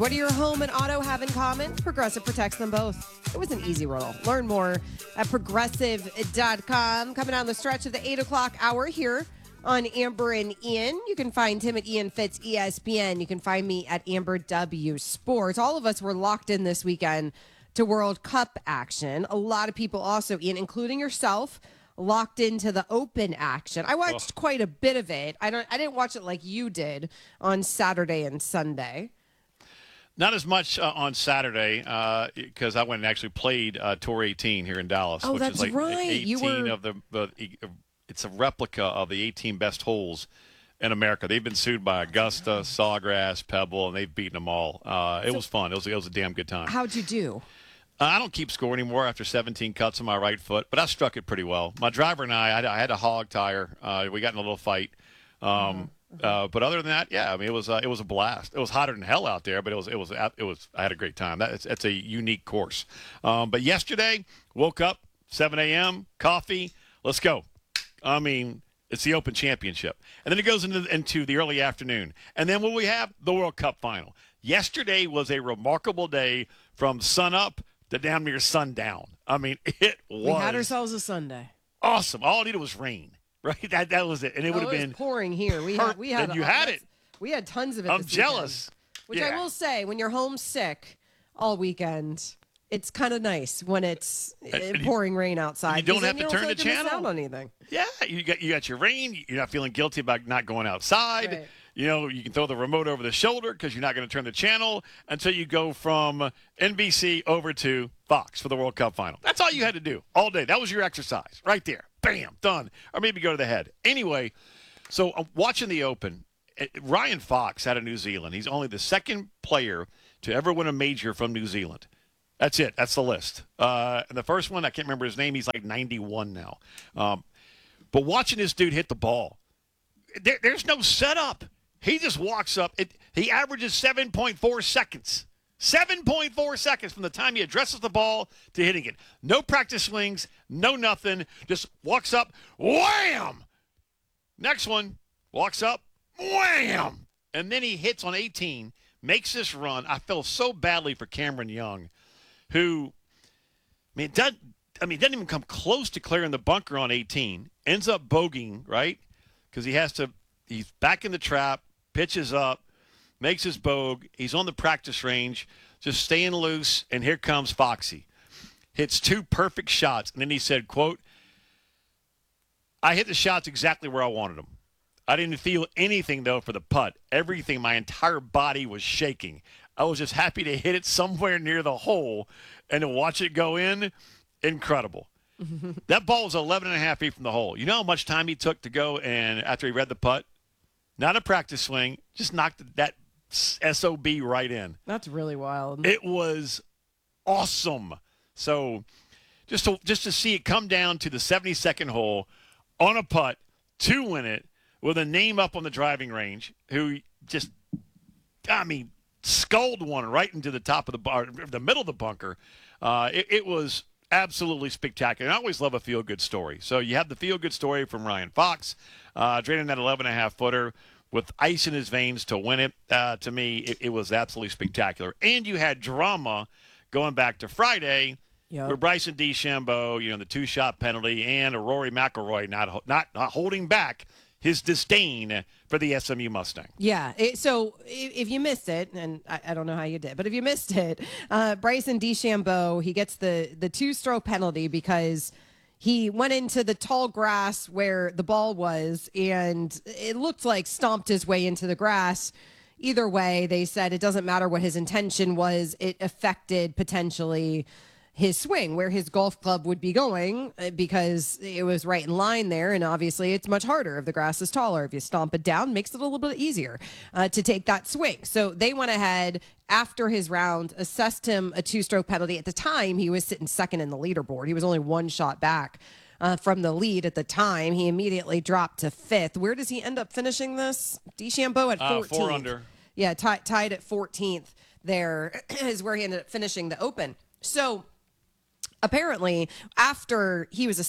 What do your home and auto have in common? Progressive protects them both. It was an easy riddle. Learn more at progressive.com. Coming down the stretch of the 8 o'clock hour here on Amber and Ian. You can find him at Ian Fitz ESPN. You can find me at Amber W Sports. All of us were locked in this weekend to World Cup action. A lot of people also, Ian, including yourself, locked into the Open action. I watched quite a bit of it. I didn't watch it like you did on Saturday and Sunday. Not as much on Saturday because I went and actually played Tour 18 here in Dallas. Oh, which that's is like right. 18 of it's a replica of the 18 best holes in America. They've been sued by Augusta, Sawgrass, Pebble, and they've beaten them all. It was fun. It was a damn good time. How'd you do? I don't keep score anymore after 17 cuts on my right foot, but I struck it pretty well. My driver and I had a hog tire. We got in a little fight. But other than that, yeah, I mean, it was a blast. It was hotter than hell out there, but it was. I had a great time. That's a unique course. But yesterday, woke up 7 a.m. coffee. Let's go. I mean, it's the Open Championship, and then it goes into the early afternoon, and then what we have the World Cup final. Yesterday was a remarkable day from sun up to damn near sundown. I mean, it was. We had ourselves a Sunday. Awesome. All I needed was rain. Right, that was it, and it would have been pouring here. We had it. We had tons of it. I'm jealous. Which I will say, when you're homesick all weekend, it's kind of nice when it's pouring rain outside. You don't have to turn the channel. channel. Out on anything. Yeah, you got your rain. You're not feeling guilty about not going outside. Right. You know, you can throw the remote over the shoulder because you're not going to turn the channel until you go from NBC over to Fox for the World Cup final. That's all you had to do all day. That was your exercise right there. Bam, done. Or maybe go to the head. Anyway, so I'm watching the Open. Ryan Fox out of New Zealand. He's only the second player to ever win a major from New Zealand. That's it. That's the list. And the first one, I can't remember his name. He's like 91 now. But watching this dude hit the ball, there's no setup. He just walks up. He averages 7.4 seconds. 7.4 seconds from the time he addresses the ball to hitting it. No practice swings, no nothing. Just walks up, wham! Next one, walks up, wham! And then he hits on 18, makes this run. I feel so badly for Cameron Young, who, doesn't even come close to clearing the bunker on 18. Ends up bogeying, right? Because he's back in the trap, pitches up, makes his bogue. He's on the practice range, just staying loose, and here comes Foxy. Hits two perfect shots, and then he said, quote, I hit the shots exactly where I wanted them. I didn't feel anything, though, for the putt. Everything, my entire body was shaking. I was just happy to hit it somewhere near the hole and to watch it go in. Incredible. That ball was 11.5 feet from the hole. You know how much time he took to go and after he read the putt? Not a practice swing, just knocked that SOB right in. That's really wild. It was awesome. So just to see it come down to the 72nd hole on a putt to win it with a name up on the driving range who just, sculled one right into the top of the middle of the bunker. It was absolutely spectacular. And I always love a feel-good story. So you have the feel-good story from Ryan Fox, draining that 11.5-footer with ice in his veins to win it. To me, it was absolutely spectacular. And you had drama going back to Friday where Bryson DeChambeau, the two-shot penalty, and Rory McIlroy not holding back his disdain for the SMU Mustang. Yeah. So if you missed it, and I don't know how you did, but if you missed it, Bryson DeChambeau, he gets the two-stroke penalty because he went into the tall grass where the ball was, and it looked like stomped his way into the grass. Either way, they said it doesn't matter what his intention was. It affected potentially his swing, where his golf club would be going, because it was right in line there. And obviously it's much harder if the grass is taller. If you stomp it down, makes it a little bit easier to take that swing. So they went ahead after his round, assessed him a two-stroke penalty. At the time, he was sitting second in the leaderboard. He was only one shot back from the lead at the time. He immediately dropped to fifth. Where does he end up finishing this? DeChambeau at 14th. 4 under. Yeah, tied at 14th there is where he ended up finishing the Open. So apparently, after he was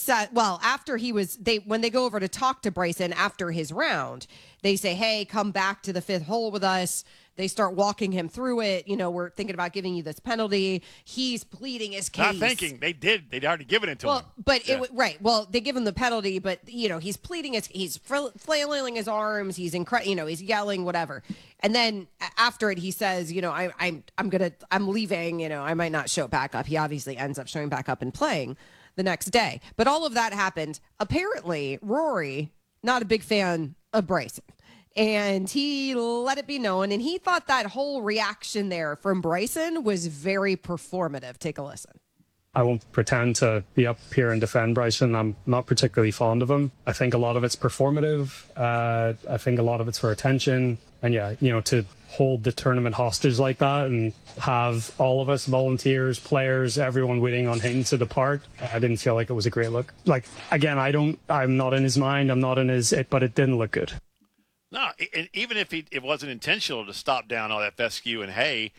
when they go over to talk to Bryson after his round, they say, hey, come back to the fifth hole with us. They start walking him through it. We're thinking about giving you this penalty. He's pleading his case. Not thinking. They did. They'd already given it to him. But right. Well, they give him the penalty, but he's pleading. He's flailing his arms. He's he's yelling, whatever. And then after it, he says, I'm leaving. I might not show back up. He obviously ends up showing back up and playing the next day. But all of that happened. Apparently, Rory, not a big fan of Bryson. And he let it be known. And he thought that whole reaction there from Bryson was very performative. Take a listen. I won't pretend to be up here and defend Bryson. I'm not particularly fond of him. I think a lot of it's performative. I think a lot of it's for attention. And to hold the tournament hostage like that and have all of us, volunteers, players, everyone waiting on him to depart, I didn't feel like it was a great look. Like, again, I'm not in his mind. I'm not in but it didn't look good. No, even if it wasn't intentional to stop down all that fescue and hay,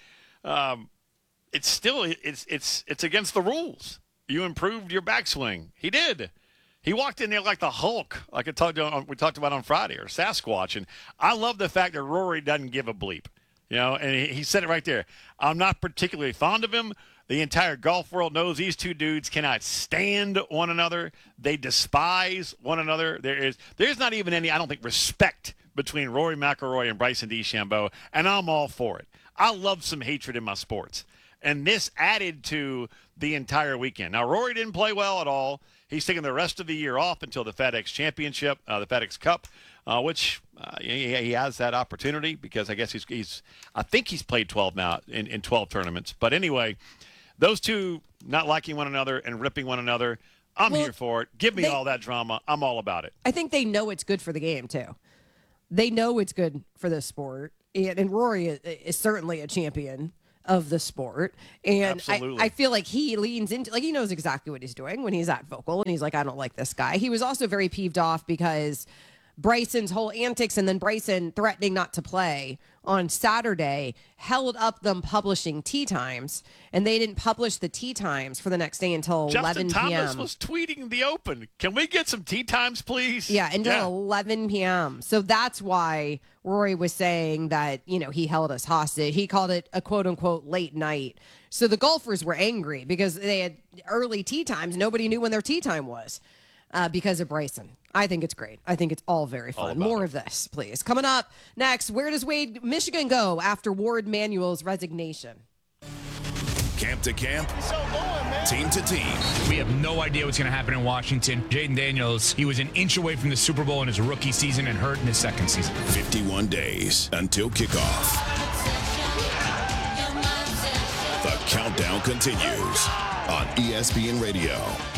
it's still it's against the rules. You improved your backswing. He did. He walked in there like the Hulk, like we talked about on Friday, or Sasquatch. And I love the fact that Rory doesn't give a bleep. And he said it right there. I'm not particularly fond of him. The entire golf world knows these two dudes cannot stand one another. They despise one another. There's not even any, I don't think, respect between Rory McIlroy and Bryson DeChambeau, and I'm all for it. I love some hatred in my sports. And this added to the entire weekend. Now, Rory didn't play well at all. He's taking the rest of the year off until the FedEx Championship, the FedEx Cup, which he has that opportunity because I guess I think he's played 12 now in 12 tournaments. But anyway, those two not liking one another and ripping one another, I'm here for it. Give me all that drama. I'm all about it. I think they know it's good for the game, too. They know it's good for the sport. And Rory is certainly a champion of the sport. And I feel like he leans into, like, he knows exactly what he's doing when he's at vocal and he's like, I don't like this guy. He was also very peeved off because Bryson's whole antics and then Bryson threatening not to play on Saturday held up them publishing tee times, and they didn't publish the tee times for the next day until 11 p.m. Justin Thomas was tweeting the Open. Can we get some tee times, please? Yeah, until 11 p.m. So that's why Rory was saying that, he held us hostage. He called it a quote-unquote late night. So the golfers were angry because they had early tee times. Nobody knew when their tee time was because of Bryson. I think it's great. I think it's all very fun. More of this, please. Coming up next, where does Wade Michigan go after Ward Manuel's resignation? Camp to camp, team to team. We have no idea what's going to happen in Washington. Jayden Daniels, he was an inch away from the Super Bowl in his rookie season and hurt in his second season. 51 days until kickoff. The countdown continues on ESPN Radio.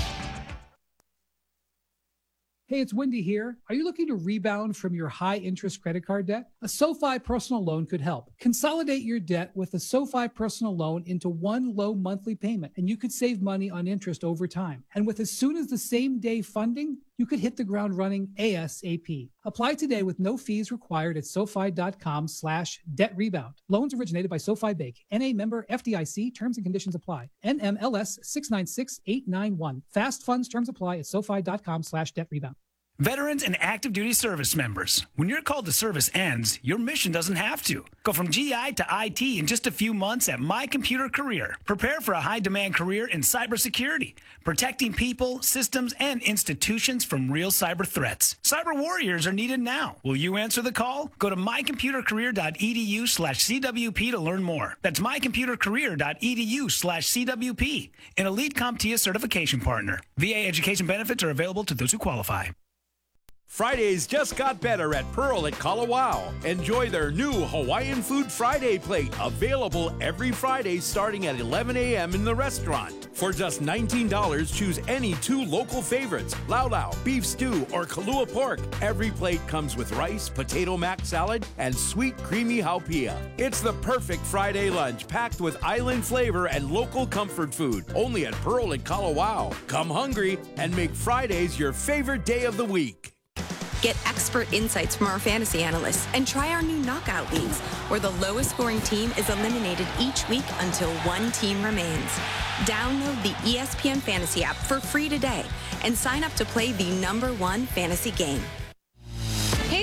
Hey, it's Wendy here. Are you looking to rebound from your high-interest credit card debt? A SoFi personal loan could help. Consolidate your debt with a SoFi personal loan into one low monthly payment, and you could save money on interest over time. And with as soon as the same day funding, you could hit the ground running ASAP. Apply today with no fees required at SoFi.com/debt-rebound. Loans originated by SoFi Bank. NA member FDIC. Terms and conditions apply. NMLS 696891. Fast funds terms apply at SoFi.com/debt-rebound. Veterans and active duty service members, when your call to service ends, your mission doesn't have to. Go from GI to IT in just a few months at My Computer Career. Prepare for a high-demand career in cybersecurity, protecting people, systems, and institutions from real cyber threats. Cyber warriors are needed now. Will you answer the call? Go to mycomputercareer.edu/CWP to learn more. That's mycomputercareer.edu/CWP, an Elite CompTIA certification partner. VA education benefits are available to those who qualify. Fridays just got better at Pearl at Kalawao. Enjoy their new Hawaiian Food Friday plate, available every Friday starting at 11 a.m. in the restaurant. For just $19, choose any two local favorites, laulau, beef stew, or Kalua pork. Every plate comes with rice, potato mac salad, and sweet creamy haupia. It's the perfect Friday lunch packed with island flavor and local comfort food. Only at Pearl at Kalawao. Come hungry and make Fridays your favorite day of the week. Get expert insights from our fantasy analysts and try our new knockout leagues, where the lowest scoring team is eliminated each week until one team remains. Download the ESPN Fantasy app for free today and sign up to play the #1 fantasy game. Hey,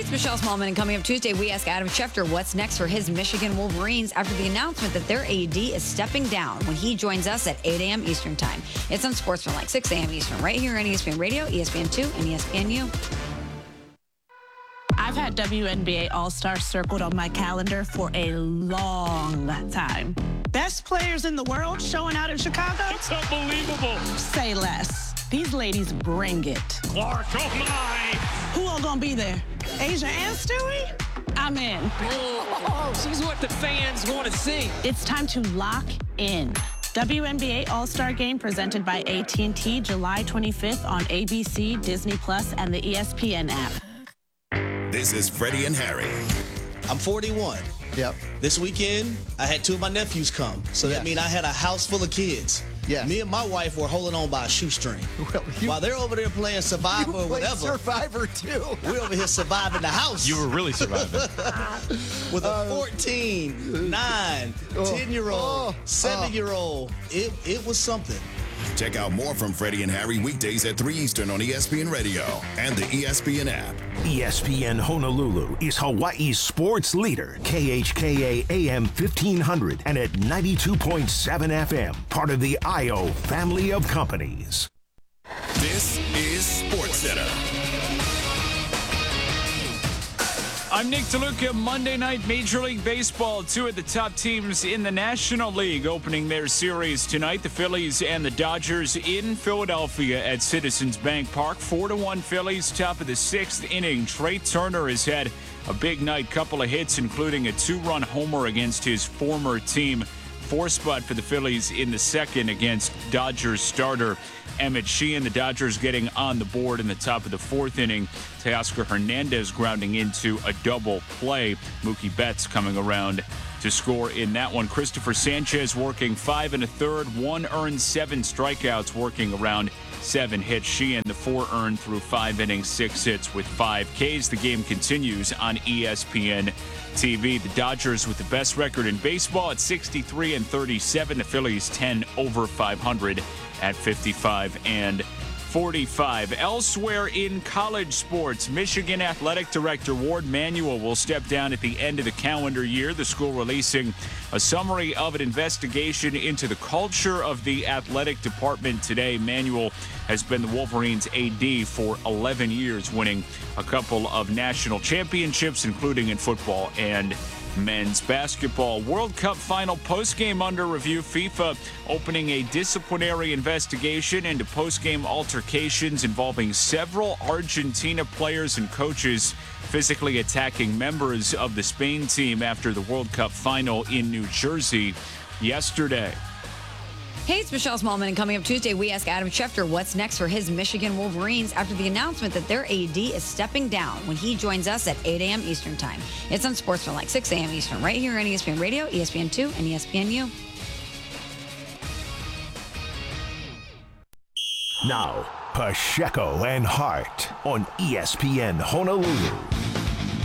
it's Michelle Smallman, and coming up Tuesday, we ask Adam Schefter what's next for his Michigan Wolverines after the announcement that their AD is stepping down when he joins us at 8 a.m. Eastern Time. It's on Sports from 6 a.m. Eastern, right here on ESPN Radio, ESPN2, and ESPNU. I've had WNBA All-Star circled on my calendar for a long time. Best players in the world showing out in Chicago? It's unbelievable. Say less. These ladies bring it. Clark, oh my! Who all gonna be there? Asia and Stewie? I'm in. Oh, she's what the fans want to see. It's time to lock in. WNBA All-Star Game presented by AT&T July 25th on ABC, Disney Plus, and the ESPN app. This is Freddie and Harry. I'm 41. Yep. This weekend, I had 2 of my nephews come. So that means I had a house full of kids. Yeah. Me and my wife were holding on by a shoestring. Well, while they're over there playing Survivor or whatever. Survivor too. We're over here surviving the house. You were really surviving. With a 14, 9, 10-year-old, 7-year-old. It was something. Check out more from Freddie and Harry weekdays at 3 Eastern on ESPN Radio and the ESPN app. ESPN Honolulu is Hawaii's sports leader. KHKA AM 1500 and at 92.7 FM. Part of the IO family of companies. This is SportsCenter. I'm Nick DeLuca. Monday night Major League Baseball. 2 of the top teams in the National League opening their series tonight. The Phillies and the Dodgers in Philadelphia at Citizens Bank Park. 4-1 Phillies, top of the 6th inning. Trey Turner has had a big night, couple of hits, including a 2-run homer against his former team. 4 spot for the Phillies in the 2nd against Dodgers starter Emmett Sheehan. The Dodgers getting on the board in the top of the 4th inning. Teoscar Hernandez grounding into a double play. Mookie Betts coming around to score in that one. Christopher Sanchez working 5 1/3, 1 earned, 7 strikeouts, working around 7 hits. Sheehan, the 4 earned through 5 innings, 6 hits with 5 Ks. The game continues on ESPN TV. The Dodgers with the best record in baseball at 63-37. The Phillies 10 over 500 at 55-45. Elsewhere in college sports, Michigan Athletic Director Ward Manuel will step down at the end of the calendar year. The school releasing a summary of an investigation into the culture of the athletic department today. Manuel has been the Wolverines' AD for 11 years, winning a couple of national championships, including in football and men's basketball. World Cup final postgame under review. FIFA opening a disciplinary investigation into postgame altercations involving several Argentina players and coaches physically attacking members of the Spain team after the World Cup final in New Jersey yesterday. Hey, it's Michelle Smallman, and coming up Tuesday, we ask Adam Schefter what's next for his Michigan Wolverines after the announcement that their AD is stepping down when he joins us at 8 a.m. Eastern Time. It's on Sports from 6 a.m. Eastern, right here on ESPN Radio, ESPN2, and ESPNU. Now, Pacheco and Hart on ESPN Honolulu.